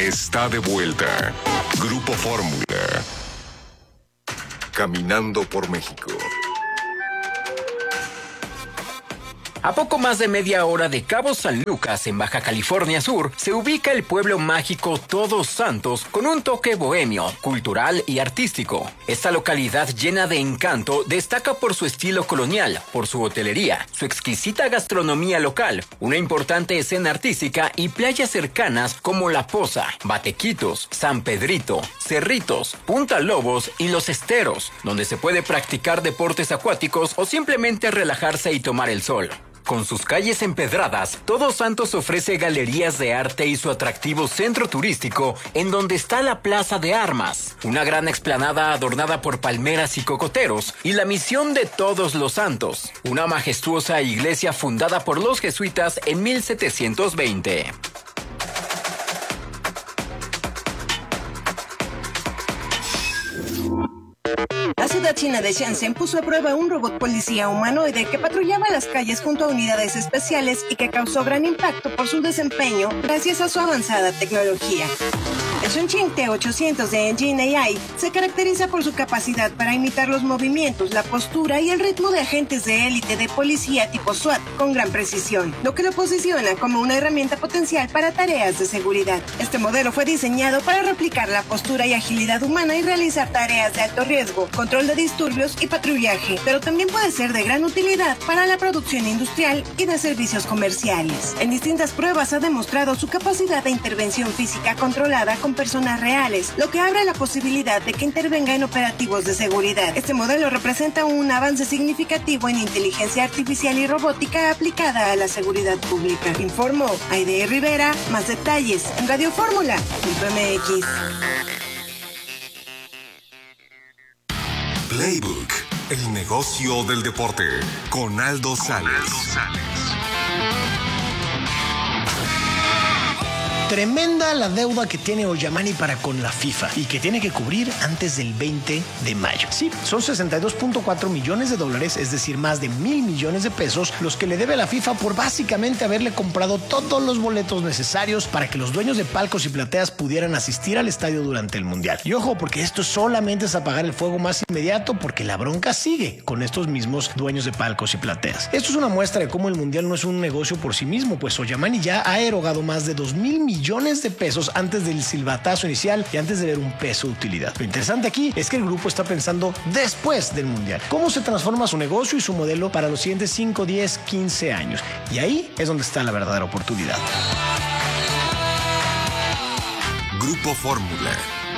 está de vuelta. Grupo Fórmula. Caminando por México. A poco más de media hora de Cabo San Lucas, en Baja California Sur, se ubica el pueblo mágico Todos Santos con un toque bohemio, cultural y artístico. Esta localidad llena de encanto destaca por su estilo colonial, por su hotelería, su exquisita gastronomía local, una importante escena artística y playas cercanas como La Poza, Batequitos, San Pedrito, Cerritos, Punta Lobos y Los Esteros, donde se puede practicar deportes acuáticos o simplemente relajarse y tomar el sol. Con sus calles empedradas, Todos Santos ofrece galerías de arte y su atractivo centro turístico, en donde está la Plaza de Armas, una gran explanada adornada por palmeras y cocoteros, y la Misión de Todos los Santos, una majestuosa iglesia fundada por los jesuitas en 1720. La ciudad china de Shenzhen puso a prueba un robot policía humanoide que patrullaba las calles junto a unidades especiales y que causó gran impacto por su desempeño gracias a su avanzada tecnología. El Chongqing T800 de Engine AI se caracteriza por su capacidad para imitar los movimientos, la postura y el ritmo de agentes de élite de policía tipo SWAT con gran precisión, lo que lo posiciona como una herramienta potencial para tareas de seguridad. Este modelo fue diseñado para replicar la postura y agilidad humana y realizar tareas de alto riesgo, control de disturbios y patrullaje, pero también puede ser de gran utilidad para la producción industrial y de servicios comerciales. En distintas pruebas ha demostrado su capacidad de intervención física controlada con personas reales, lo que abre la posibilidad de que intervenga en operativos de seguridad. Este modelo representa un avance significativo en inteligencia artificial y robótica aplicada a la seguridad pública. Informó Aide Rivera. Más detalles en Radio Fórmula.mx. Playbook, el negocio del deporte, con Aldo Sales. Tremenda la deuda que tiene Oyamani para con la FIFA y que tiene que cubrir antes del 20 de mayo. Sí, son 62.4 millones de dólares, es decir, más de 1,000 millones de pesos, los que le debe a la FIFA por básicamente haberle comprado todos los boletos necesarios para que los dueños de palcos y plateas pudieran asistir al estadio durante el Mundial. Y ojo, porque esto solamente es apagar el fuego más inmediato, porque la bronca sigue con estos mismos dueños de palcos y plateas. Esto es una muestra de cómo el Mundial no es un negocio por sí mismo, pues Oyamani ya ha erogado más de 2,000 millones de pesos antes del silbatazo inicial y antes de ver un peso de utilidad. Lo interesante aquí es que el grupo está pensando después del Mundial. ¿Cómo se transforma su negocio y su modelo para los siguientes 5, 10, 15 años? Y ahí es donde está la verdadera oportunidad. Grupo Fórmula.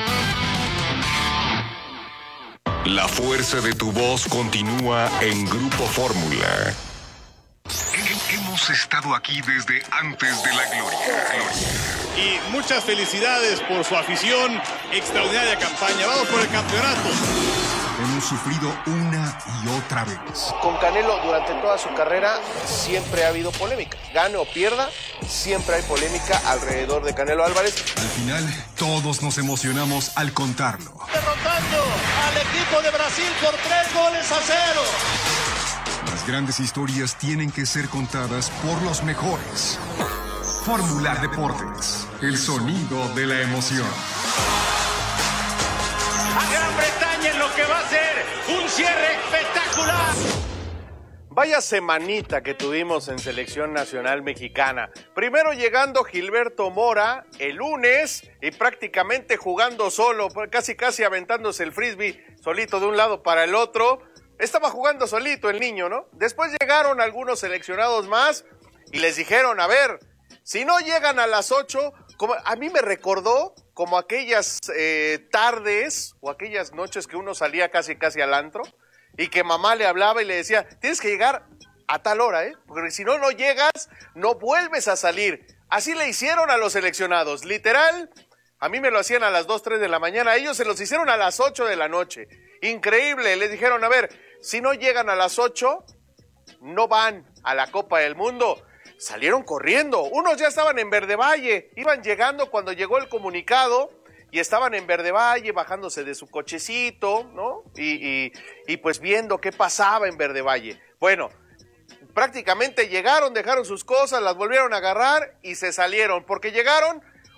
La fuerza de tu voz continúa en Grupo Fórmula. Hemos estado aquí desde antes de la gloria. Y muchas felicidades por su afición, extraordinaria campaña. Vamos por el campeonato. Hemos sufrido una y otra vez. Con Canelo durante toda su carrera siempre ha habido polémica. Gane o pierda, siempre hay polémica alrededor de Canelo Álvarez. Al final, todos nos emocionamos al contarlo. Derrotando al equipo de Brasil por 3-0. Las grandes historias tienen que ser contadas por los mejores. Fórmula Deportes, el sonido de la emoción. A Gran Bretaña en lo que va a ser un cierre espectacular. Vaya semanita que tuvimos en Selección Nacional Mexicana. Primero llegando Gilberto Mora el lunes y prácticamente jugando solo, casi aventándose el frisbee solito de un lado para el otro. Estaba jugando solito el niño, ¿no? Después llegaron algunos seleccionados más y les dijeron, a ver, si no llegan a las 8, como, a mí me recordó como aquellas tardes o aquellas noches que uno salía casi al antro y que mamá le hablaba y le decía, tienes que llegar a tal hora, porque si no llegas, no vuelves a salir. Así le hicieron a los seleccionados, literal. A mí me lo hacían a las 2, 3 de la mañana, a ellos se los hicieron a las 8 de la noche. Increíble, les dijeron, a ver, si no llegan a las 8, no van a la Copa del Mundo. Salieron corriendo, unos ya estaban en Verde Valle, iban llegando cuando llegó el comunicado y estaban en Verde Valle bajándose de su cochecito, ¿no? Y pues viendo qué pasaba en Verde Valle. Bueno, prácticamente llegaron, dejaron sus cosas, las volvieron a agarrar y se salieron, porque llegaron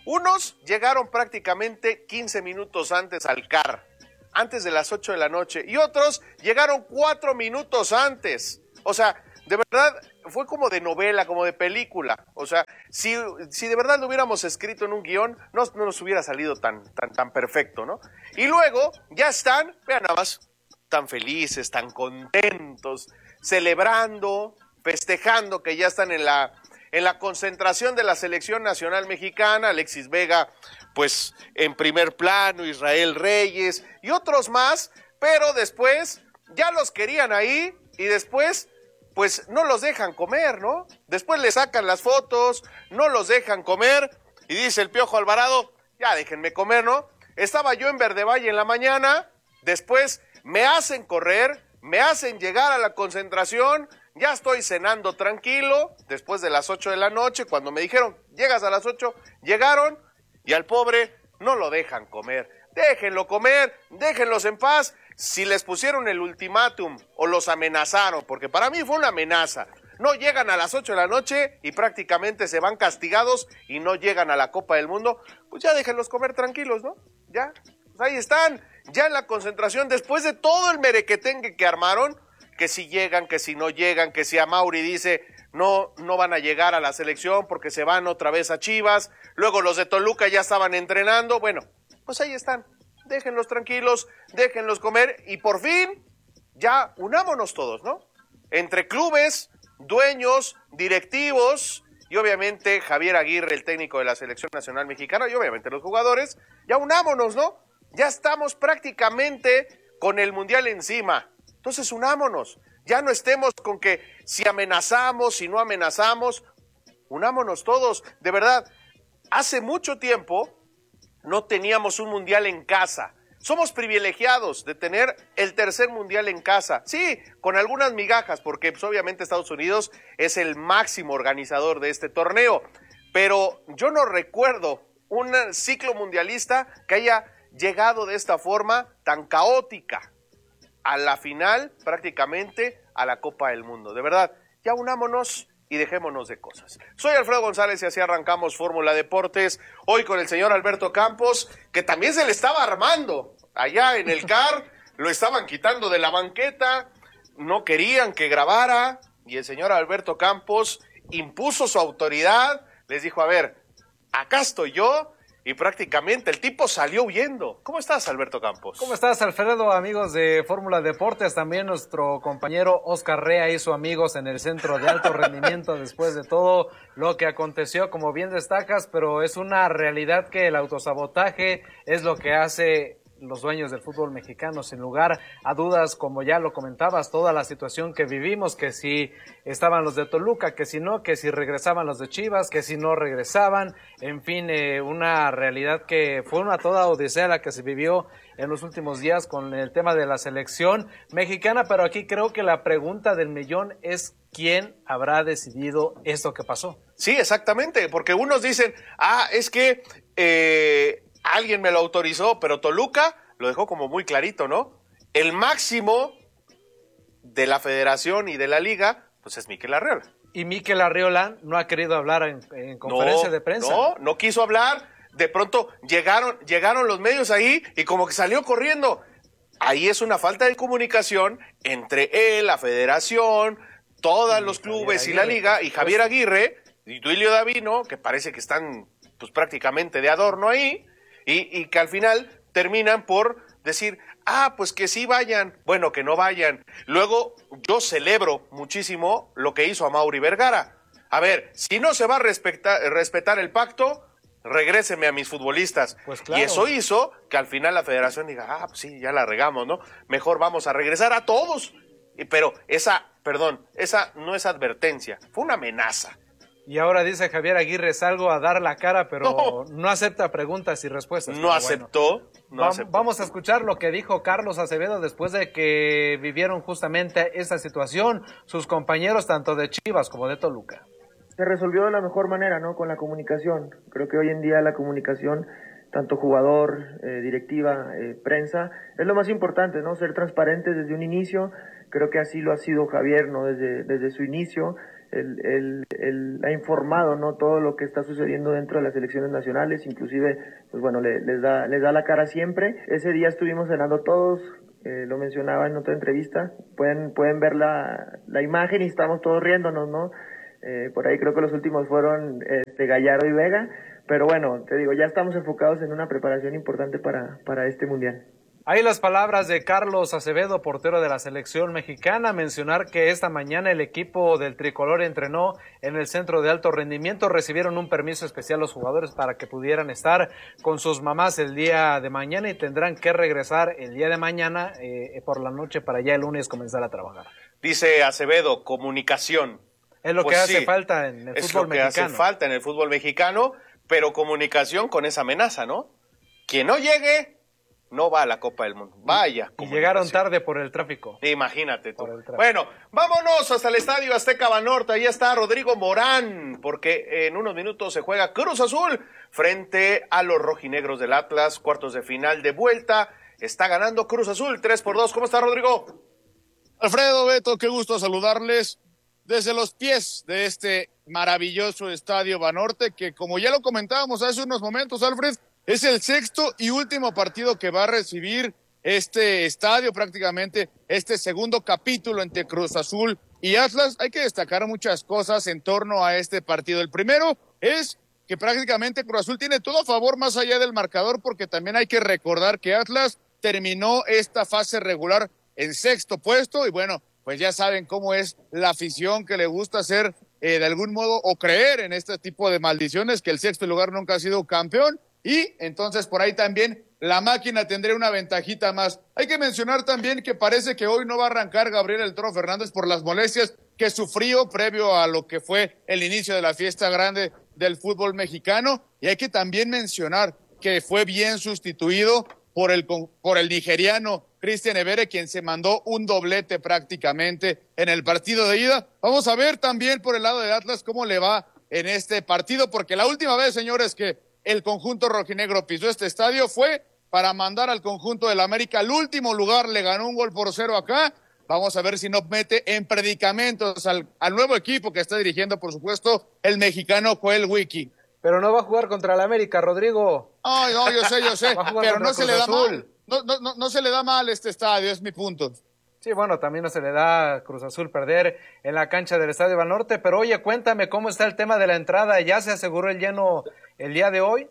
Unos llegaron prácticamente 15 minutos antes al CAR, antes de las 8 de la noche, y otros llegaron 4 minutos antes. O sea, de verdad, fue como de novela, como de película. O sea, si de verdad lo hubiéramos escrito en un guión, no nos hubiera salido tan perfecto, ¿no? Y luego, ya están, vean nada más, tan felices, tan contentos, celebrando, festejando que ya están en la concentración de la selección nacional mexicana. Alexis Vega, pues, en primer plano, Israel Reyes y otros más, pero después ya los querían ahí y después pues no los dejan comer, ¿no? Después le sacan las fotos, no los dejan comer, y dice el Piojo Alvarado, ya déjenme comer, ¿no? Estaba yo en Verde Valle en la mañana, después me hacen correr, me hacen llegar a la concentración, ya estoy cenando tranquilo, después de las 8 de la noche, cuando me dijeron, llegas a las 8, llegaron, y al pobre no lo dejan comer. Déjenlo comer, déjenlos en paz. Si les pusieron el ultimátum o los amenazaron, porque para mí fue una amenaza, no llegan a las 8 de la noche y prácticamente se van castigados y no llegan a la Copa del Mundo, pues ya déjenlos comer tranquilos, ¿no? Ya, pues ahí están, ya en la concentración, después de todo el merequetengue que armaron, que si llegan, que si no llegan, que si Amaury dice no van a llegar a la selección porque se van otra vez a Chivas, luego los de Toluca ya estaban entrenando, bueno, pues ahí están. Déjenlos tranquilos, déjenlos comer y por fin ya unámonos todos, ¿no? Entre clubes, dueños, directivos y obviamente Javier Aguirre, el técnico de la Selección Nacional Mexicana y obviamente los jugadores, ya unámonos, ¿no? Ya estamos prácticamente con el Mundial encima, entonces unámonos, ya no estemos con que si amenazamos, si no amenazamos, unámonos todos, de verdad, hace mucho tiempo no teníamos un mundial en casa. Somos privilegiados de tener el tercer mundial en casa. Sí, con algunas migajas, porque pues, obviamente Estados Unidos es el máximo organizador de este torneo. Pero yo no recuerdo un ciclo mundialista que haya llegado de esta forma tan caótica a la final, prácticamente a la Copa del Mundo. De verdad, ya unámonos y dejémonos de cosas. Soy Alfredo González y así arrancamos Fórmula Deportes, hoy con el señor Alberto Campos, que también se le estaba armando allá en el CAR, lo estaban quitando de la banqueta, no querían que grabara, y el señor Alberto Campos impuso su autoridad, les dijo, a ver, acá estoy yo, y prácticamente el tipo salió huyendo. ¿Cómo estás, Alberto Campos? ¿Cómo estás, Alfredo? Amigos de Fórmula Deportes, también nuestro compañero Oscar Rea hizo amigos en el centro de alto rendimiento después de todo lo que aconteció, como bien destacas, pero es una realidad que el autosabotaje es lo que hace los dueños del fútbol mexicano, sin lugar a dudas, como ya lo comentabas, toda la situación que vivimos, que si estaban los de Toluca, que si no, que si regresaban los de Chivas, que si no regresaban, en fin, una realidad que fue una toda odisea la que se vivió en los últimos días con el tema de la selección mexicana, pero aquí creo que la pregunta del millón es ¿quién habrá decidido esto que pasó? Sí, exactamente, porque unos dicen, es que alguien me lo autorizó, pero Toluca lo dejó como muy clarito, ¿no? El máximo de la federación y de la liga, pues es Mikel Arriola. Y Mikel Arriola no ha querido hablar en conferencia de prensa. No quiso hablar. De pronto llegaron los medios ahí y como que salió corriendo. Ahí es una falta de comunicación entre él, la federación, todos los clubes y la liga, y Javier Aguirre y Duilio Davino, que parece que están pues prácticamente de adorno ahí, y que al final terminan por decir, pues que sí vayan, bueno, que no vayan. Luego yo celebro muchísimo lo que hizo Amaury Vergara. A ver, si no se va a respetar el pacto, regréseme a mis futbolistas. Pues claro. Y eso hizo que al final la federación diga, pues sí, ya la regamos, ¿no? Mejor vamos a regresar a todos. Pero esa no es advertencia, fue una amenaza. Y ahora dice Javier Aguirre, salgo a dar la cara, pero no acepta preguntas y respuestas. No aceptó. Vamos a escuchar lo que dijo Carlos Acevedo después de que vivieron justamente esta situación, sus compañeros tanto de Chivas como de Toluca. Se resolvió de la mejor manera, ¿no? Con la comunicación. Creo que hoy en día la comunicación, tanto jugador, directiva, prensa, es lo más importante, ¿no? Ser transparentes desde un inicio. Creo que así lo ha sido Javier, ¿no? Desde su inicio. él ha informado, ¿no?, todo lo que está sucediendo dentro de las selecciones nacionales, inclusive, pues bueno, les da la cara siempre. Ese día estuvimos cenando todos, lo mencionaba en otra entrevista, pueden ver la imagen y estamos todos riéndonos, ¿no? Por ahí creo que los últimos fueron Gallardo y Vega, pero bueno, te digo, ya estamos enfocados en una preparación importante para este Mundial. Ahí las palabras de Carlos Acevedo, portero de la selección mexicana, mencionar que esta mañana el equipo del tricolor entrenó en el centro de alto rendimiento, recibieron un permiso especial los jugadores para que pudieran estar con sus mamás el día de mañana y tendrán que regresar el día de mañana por la noche para ya el lunes comenzar a trabajar. Dice Acevedo, comunicación. Es lo pues que hace sí, falta en el fútbol mexicano. Es lo que hace falta en el fútbol mexicano, pero comunicación con esa amenaza, ¿no? Quien no llegue no va a la Copa del Mundo. Vaya. Y llegaron tarde por el tráfico. Imagínate tú. Bueno, vámonos hasta el Estadio Azteca Banorte. Ahí está Rodrigo Morán, porque en unos minutos se juega Cruz Azul frente a los rojinegros del Atlas, cuartos de final de vuelta. Está ganando Cruz Azul 3-2. ¿Cómo está, Rodrigo? Alfredo, Beto, qué gusto saludarles desde los pies de este maravilloso Estadio Banorte, que como ya lo comentábamos hace unos momentos, Alfred, es el sexto y último partido que va a recibir este estadio, prácticamente este segundo capítulo entre Cruz Azul y Atlas. Hay que destacar muchas cosas en torno a este partido. El primero es que prácticamente Cruz Azul tiene todo a favor más allá del marcador, porque también hay que recordar que Atlas terminó esta fase regular en sexto puesto y bueno, pues ya saben cómo es la afición que le gusta hacer de algún modo o creer en este tipo de maldiciones, que el sexto lugar nunca ha sido campeón. Y entonces por ahí también la máquina tendría una ventajita más. Hay que mencionar también que parece que hoy no va a arrancar Gabriel El Toro Fernández por las molestias que sufrió previo a lo que fue el inicio de la fiesta grande del fútbol mexicano. Y hay que también mencionar que fue bien sustituido por el nigeriano Christian Ebere, quien se mandó un doblete prácticamente en el partido de ida. Vamos a ver también por el lado de Atlas cómo le va en este partido, porque la última vez, señores, que el conjunto rojinegro pisó este estadio fue para mandar al conjunto del América al último lugar, le ganó 1-0 acá. Vamos a ver si no mete en predicamentos al nuevo equipo que está dirigiendo, por supuesto, el mexicano Joel Wiki. Pero no va a jugar contra el América, Rodrigo. Ay, no, yo sé, pero no se le da mal. No se le da mal este estadio, es mi punto. Sí, bueno, también no se le da a Cruz Azul perder en la cancha del Estadio Banorte, pero oye, cuéntame cómo está el tema de la entrada. ¿Ya se aseguró el lleno el día de hoy?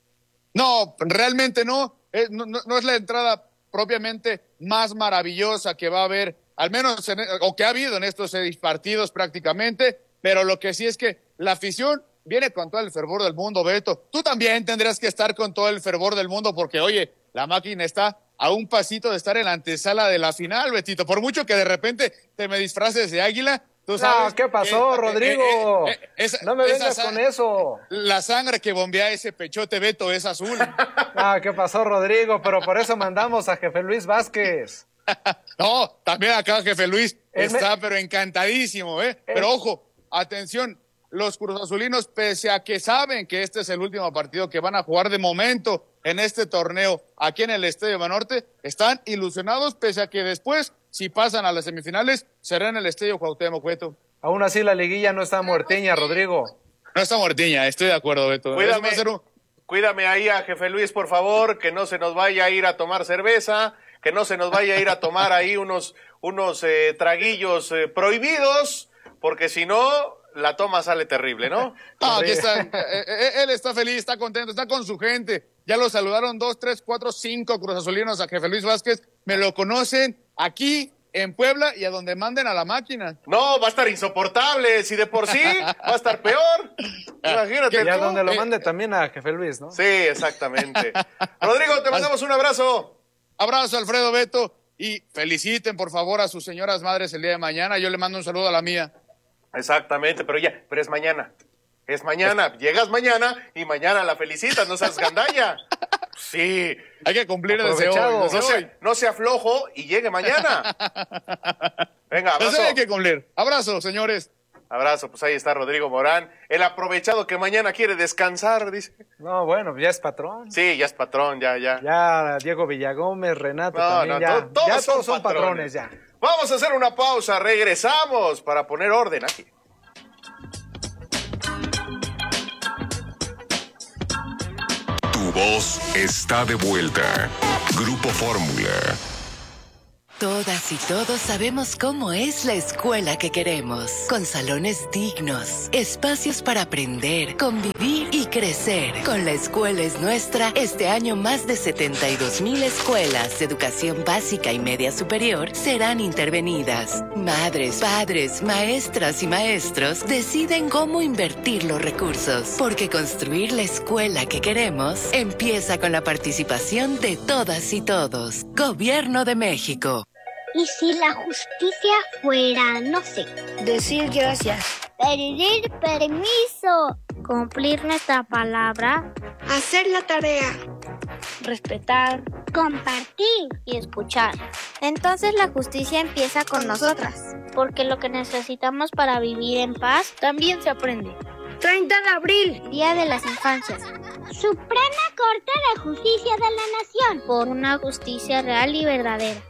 No, realmente no. No es la entrada propiamente más maravillosa que va a haber, al menos o que ha habido en estos 6 partidos prácticamente, pero lo que sí es que la afición viene con todo el fervor del mundo, Beto. Tú también tendrás que estar con todo el fervor del mundo porque, oye, la máquina está a un pasito de estar en la antesala de la final, Betito. Por mucho que de repente te me disfraces de águila, tú sabes... No, ¿qué pasó, Rodrigo? No me vengas con eso. La sangre que bombea ese pechote, Beto, es azul. Ah, ¿qué pasó, Rodrigo? Pero por eso mandamos a Jefe Luis Vázquez. No, también acá Jefe Luis está pero encantadísimo, ¿eh? Pero ojo, atención, los cruzazulinos, pese a que saben que este es el último partido que van a jugar de momento en este torneo aquí en el Estadio Banorte, están ilusionados, pese a que después, si pasan a las semifinales, será en el Estadio Cuauhtémoc, Beto. Aún así la liguilla no está muertiña, Rodrigo. No está muertiña, estoy de acuerdo, Beto. Cuídame ahí a Jefe Luis, por favor, que no se nos vaya a ir a tomar cerveza, que no se nos vaya a ir a tomar ahí unos traguillos prohibidos, porque si no, la toma sale terrible, ¿no? Aquí está. Él está feliz, está contento, está con su gente. Ya lo saludaron 2, 3, 4, 5 cruzazulinos a Jefe Luis Vázquez. Me lo conocen aquí en Puebla y a donde manden a la máquina. No, va a estar insoportable. Si de por sí va a estar peor. Imagínate. Y a donde lo mande también a Jefe Luis, ¿no? Sí, exactamente. Rodrigo, te mandamos un abrazo. Abrazo, Alfredo, Beto. Y feliciten, por favor, a sus señoras madres el día de mañana. Yo le mando un saludo a la mía. Exactamente, pero es mañana. Es mañana. Llegas mañana y mañana la felicitas, no seas gandalla. Sí. Hay que cumplir desde hoy. No sea flojo y llegue mañana. Venga, abrazo. Hay que cumplir. Abrazo, señores. Abrazo, pues ahí está Rodrigo Morán. El aprovechado que mañana quiere descansar, dice. No, bueno, ya es patrón. Sí, ya es patrón, ya. Ya Diego Villagómez, Renato también, todos son patrones ya. Vamos a hacer una pausa, regresamos para poner orden aquí. voz está de vuelta. Grupo Fórmula. Todas y todos sabemos cómo es la escuela que queremos, con salones dignos, espacios para aprender, convivir y crecer. Con La Escuela es Nuestra, este año más de 72,000 escuelas de educación básica y media superior serán intervenidas. Madres, padres, maestras y maestros deciden cómo invertir los recursos, porque construir la escuela que queremos empieza con la participación de todas y todos. Gobierno de México. ¿Y si la justicia fuera, no sé, decir gracias, pedir permiso, cumplir nuestra palabra, hacer la tarea, respetar, compartir y escuchar? Entonces la justicia empieza con nosotras, porque lo que necesitamos para vivir en paz también se aprende. 30 de abril, Día de las Infancias. Suprema Corte de Justicia de la Nación, por una justicia real y verdadera.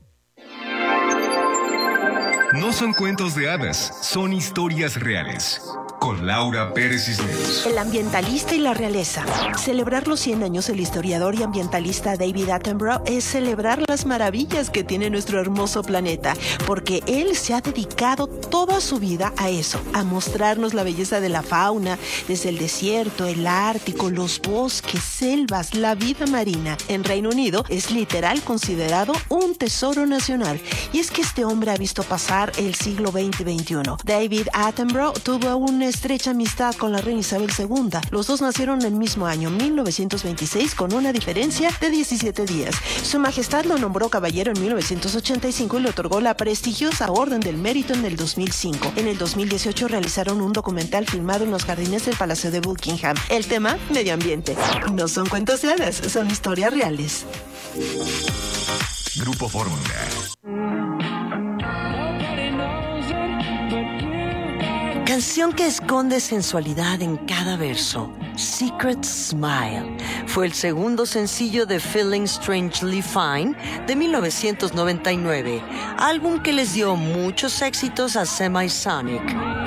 No son cuentos de hadas, son historias reales. Con Laura Pérez Cisneros. El ambientalista y la realeza. Celebrar los 100 años del historiador y ambientalista David Attenborough es celebrar las maravillas que tiene nuestro hermoso planeta, porque él se ha dedicado toda su vida a eso, a mostrarnos la belleza de la fauna, desde el desierto, el Ártico, los bosques, selvas, la vida marina. En Reino Unido es literal considerado un tesoro nacional. Y es que este hombre ha visto pasar el siglo XX y XXI. David Attenborough tuvo una estrecha amistad con la reina Isabel II. Los dos nacieron en el mismo año, 1926, con una diferencia de 17 días. Su Majestad lo nombró caballero en 1985 y le otorgó la prestigiosa Orden del Mérito en el 2005. En el 2018 realizaron un documental filmado en los jardines del Palacio de Buckingham. El tema, medio ambiente. No son cuentos de hadas, son historias reales. Grupo Fórmula. Canción que esconde sensualidad en cada verso. Secret Smile fue el segundo sencillo de Feeling Strangely Fine de 1999, álbum que les dio muchos éxitos a Semisonic.